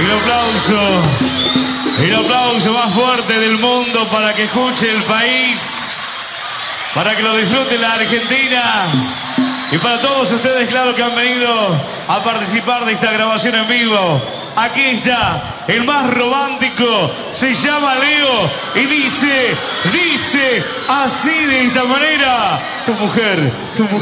El aplauso más fuerte del mundo para que escuche el país, para que lo disfrute la Argentina y para todos ustedes, claro, que han venido a participar de esta grabación en vivo. Aquí está el más romántico, se llama Leo y dice así, de esta manera: tu mujer